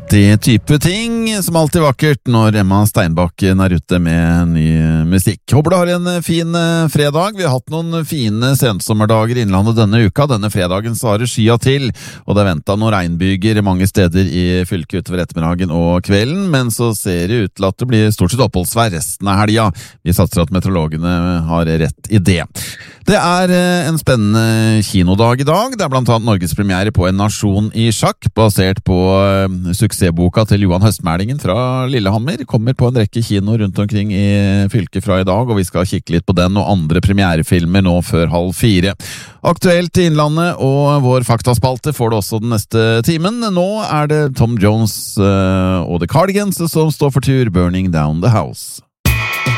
Det type ting som alltid vakkert når Emma Steinbakken er ute med ny musikk. Håper du har en fin fredag. Vi har hatt noen fine sensommerdager i Innlandet denne uka. Denne fredagen så har det skya til, og det er ventet noen regnbyger mange steder i fylket utover ettermiddagen og kvelden, men så ser det ut til at det blir stort sett oppholdsvær resten av helga. Vi satser at meteorologene har rett i det. Det er en spennende kinodag i dag. Det er blant annet Norges premiere på En nasjon i sjakk, basert på suksessboka til Johan Høstmælingen fra Lillehammer. Kommer på en rekke kino rundt omkring i fylket fra i dag, og vi skal kikke litt på den og andre premierefilmer nå før 3:30. Aktuelt i Innlandet og vår faktaspalte får du også den neste timen. Nå er det Tom Jones og The Cardigans som står for tur, Burning Down the House.